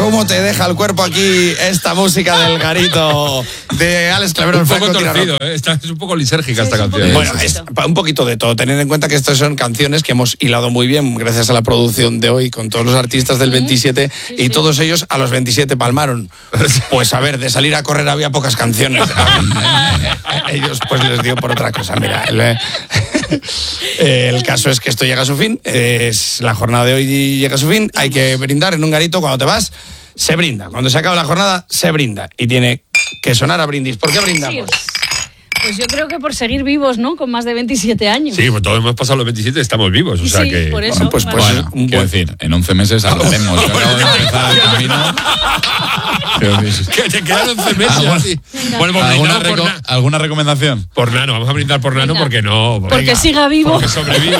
¿Cómo te deja el cuerpo aquí esta música del Garito de Alex Clavero? Un poco torcido, es un poco lisérgica esta canción. Bueno, es un poquito de todo. Tened en cuenta que estas son canciones que hemos hilado muy bien gracias a la producción de hoy con todos los artistas del 27 y todos ellos a los 27 palmaron. Pues a ver, de salir a correr había pocas canciones. Ellos pues les dio por otra cosa. Mira, el caso es que esto llega a su fin. La jornada de hoy llega a su fin. Hay que brindar en un garito. Cuando te vas, se brinda. Cuando se acaba la jornada, se brinda. Y tiene que sonar a brindis. ¿Por qué brindamos? Pues yo creo que por seguir vivos, ¿no? Con más de 27 años. Sí, pues todos hemos pasado los 27 y estamos vivos, o sea que... por eso. Bueno, quiero decir, en 11 meses hablaremos. Yo acabo de empezar el camino. Que te quedan 11 meses. Bueno, ¿Alguna recomendación? Por Nano, vamos a brindar por Nano porque no... Porque siga vivo. Porque sobreviva.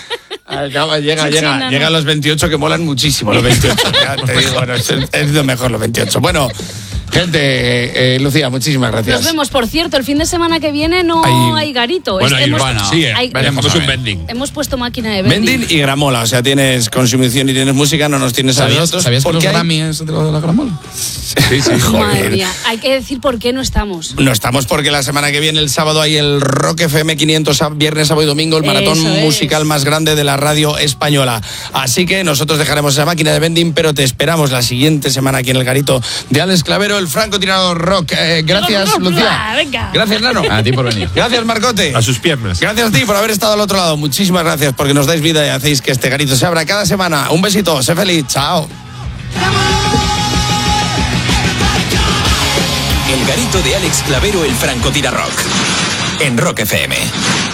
Llega a los 28 que molan muchísimo, los 28. Te digo, bueno, es lo mejor los 28. Bueno, gente, Lucía, muchísimas gracias. Nos vemos, por cierto, el fin de semana que viene no hay garito. Bueno, hemos un vending. Hemos puesto máquina de vending. Vending y gramola, o sea, tienes consumición y tienes música, no nos tienes a nosotros. ¿Sabías que los Grammy es de la gramola? Sí, Madre mía, hay que decir por qué no estamos. No estamos porque la semana que viene, el sábado, hay el Rock FM 500, viernes, sábado y domingo, el maratón musical más grande de la radio española. Así que nosotros dejaremos esa máquina de vending, pero te esperamos la siguiente semana aquí en el garito de Alex Clavero, el francotirador rock. Gracias, Lucía. Venga. Gracias, Nano. A ti por venir. Gracias, Marcote. A sus piernas. Gracias a ti por haber estado al otro lado. Muchísimas gracias porque nos dais vida y hacéis que este garito se abra cada semana. Un besito, sé feliz. Chao. El garito de Alex Clavero, el francotirador rock. En Rock FM.